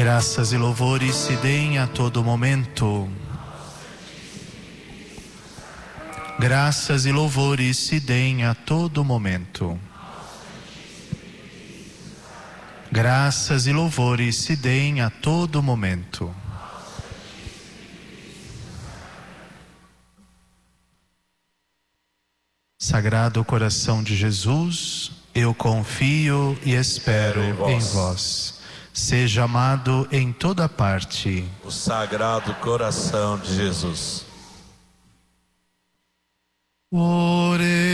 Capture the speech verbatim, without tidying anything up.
Graças e louvores se deem a todo momento. Graças e louvores se deem a todo momento. Graças e louvores se deem a todo momento. Sagrado coração de Jesus, eu confio e espero em vós. Em vós. Seja amado em toda parte o Sagrado Coração de Jesus. Oremos.